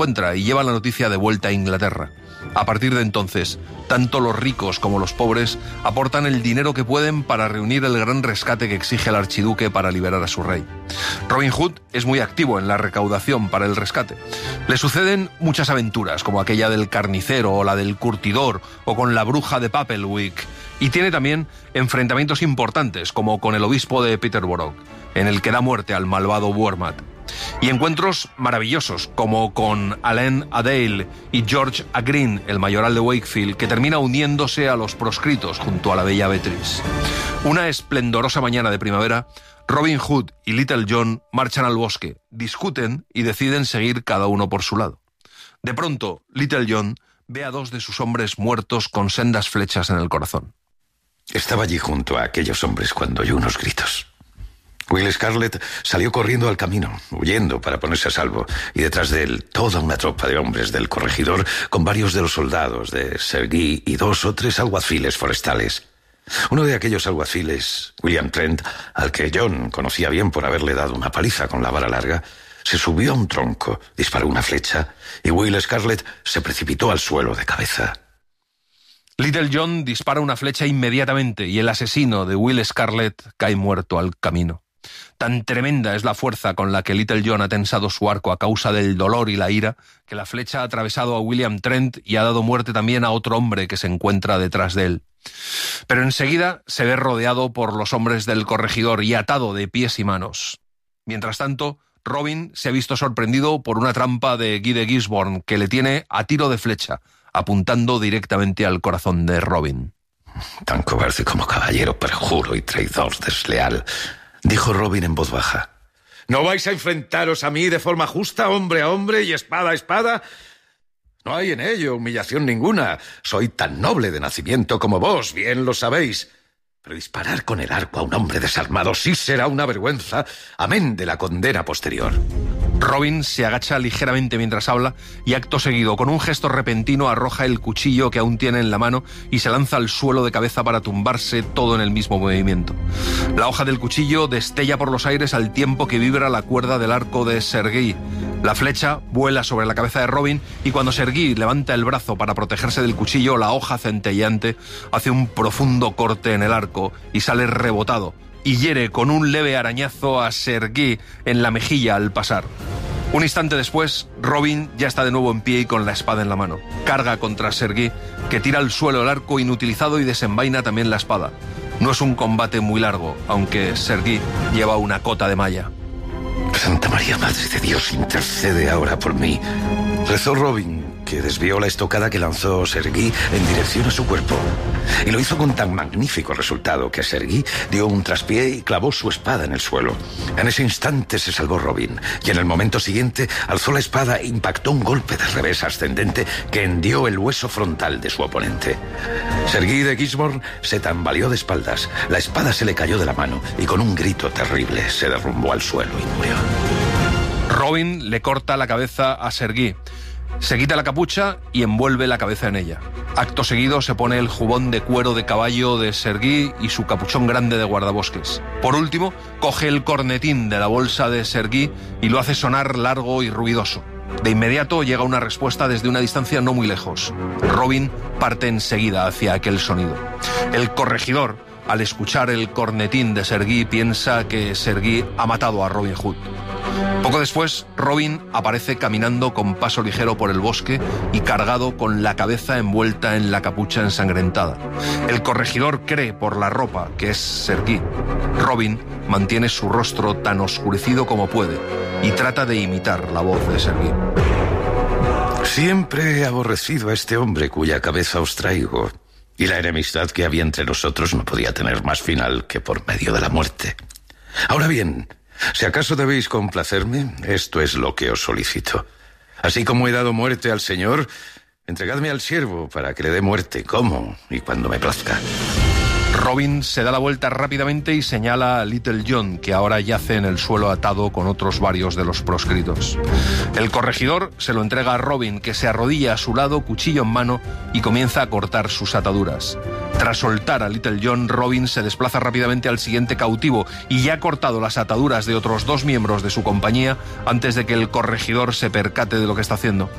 encuentra y lleva la noticia de vuelta a Inglaterra. A partir de entonces, tanto los ricos como los pobres aportan el dinero que pueden para reunir el gran rescate que exige el archiduque para liberar a su rey. Robin Hood es muy activo en la recaudación para el rescate. Le suceden muchas aventuras, como aquella del carnicero o la del curtidor o con la bruja de Papelwick, y tiene también enfrentamientos importantes, como con el obispo de Peterborough, en el que da muerte al malvado Wormat. Y encuentros maravillosos, como con Alain Adale y George Agreen, el mayoral de Wakefield, que termina uniéndose a los proscritos junto a la bella Beatrice. Una esplendorosa mañana de primavera, Robin Hood y Little John marchan al bosque, discuten y deciden seguir cada uno por su lado. De pronto, Little John ve a 2 de sus hombres muertos con sendas flechas en el corazón. Estaba allí junto a aquellos hombres cuando oyó unos gritos. Will Scarlet salió corriendo al camino, huyendo para ponerse a salvo, y detrás de él toda una tropa de hombres del corregidor con varios de los soldados de Sir Guy y 2 o 3 alguaciles forestales. Uno de aquellos alguaciles, William Trent, al que John conocía bien por haberle dado una paliza con la vara larga, se subió a un tronco, disparó una flecha, y Will Scarlet se precipitó al suelo de cabeza. Little John dispara una flecha inmediatamente y el asesino de Will Scarlet cae muerto al camino. Tan tremenda es la fuerza con la que Little John ha tensado su arco a causa del dolor y la ira, que la flecha ha atravesado a William Trent y ha dado muerte también a otro hombre que se encuentra detrás de él. Pero enseguida se ve rodeado por los hombres del corregidor y atado de pies y manos. Mientras tanto, Robin se ha visto sorprendido por una trampa de Guy de Gisborne que le tiene a tiro de flecha, apuntando directamente al corazón de Robin. Tan cobarde como caballero perjuro y traidor desleal, dijo Robin en voz baja. ¿No vais a enfrentaros a mí de forma justa, hombre a hombre y espada a espada? No hay en ello humillación ninguna. Soy tan noble de nacimiento como vos, bien lo sabéis. Pero disparar con el arco a un hombre desarmado sí será una vergüenza, amén de la condena posterior. Robin se agacha ligeramente mientras habla y acto seguido, con un gesto repentino, arroja el cuchillo que aún tiene en la mano y se lanza al suelo de cabeza para tumbarse todo en el mismo movimiento. La hoja del cuchillo destella por los aires al tiempo que vibra la cuerda del arco de Sir Guy. La flecha vuela sobre la cabeza de Robin y cuando Sir Guy levanta el brazo para protegerse del cuchillo, la hoja centelleante hace un profundo corte en el arco y sale rebotado y hiere con un leve arañazo a Sir Guy en la mejilla al pasar. Un instante después, Robin ya está de nuevo en pie y con la espada en la mano. Carga contra Sir Guy, que tira al suelo el arco inutilizado y desenvaina también la espada. No es un combate muy largo, aunque Sir Guy lleva una cota de malla. Santa María, Madre de Dios, intercede ahora por mí, rezó Robin, que desvió la estocada que lanzó Sir Guy en dirección a su cuerpo. Y lo hizo con tan magnífico resultado que Sir Guy dio un traspié y clavó su espada en el suelo. En ese instante se salvó Robin, y en el momento siguiente alzó la espada e impactó un golpe de revés ascendente que hendió el hueso frontal de su oponente. Sir Guy de Gisborne se tambaleó de espaldas, la espada se le cayó de la mano y con un grito terrible se derrumbó al suelo y murió. Robin le corta la cabeza a Sir Guy. Se quita la capucha y envuelve la cabeza en ella. Acto seguido se pone el jubón de cuero de caballo de Sir Guy y su capuchón grande de guardabosques. Por último, coge el cornetín de la bolsa de Sir Guy y lo hace sonar largo y ruidoso. De inmediato llega una respuesta desde una distancia no muy lejos. Robin parte enseguida hacia aquel sonido. El corregidor, al escuchar el cornetín de Sir Guy, piensa que Sir Guy ha matado a Robin Hood. Poco después, Robin aparece caminando con paso ligero por el bosque y cargado con la cabeza envuelta en la capucha ensangrentada. El corregidor cree por la ropa que es Sir Guy. Robin mantiene su rostro tan oscurecido como puede y trata de imitar la voz de Sir Guy. Siempre he aborrecido a este hombre cuya cabeza os traigo, y la enemistad que había entre nosotros no podía tener más final que por medio de la muerte. Ahora bien, si acaso debéis complacerme, esto es lo que os solicito. Así como he dado muerte al Señor, entregadme al siervo para que le dé muerte como y cuando me plazca. Robin se da la vuelta rápidamente y señala a Little John, que ahora yace en el suelo atado con otros varios de los proscritos. El corregidor se lo entrega a Robin, que se arrodilla a su lado, cuchillo en mano, y comienza a cortar sus ataduras. Tras soltar a Little John, Robin se desplaza rápidamente al siguiente cautivo y ya ha cortado las ataduras de otros 2 miembros de su compañía antes de que el corregidor se percate de lo que está haciendo.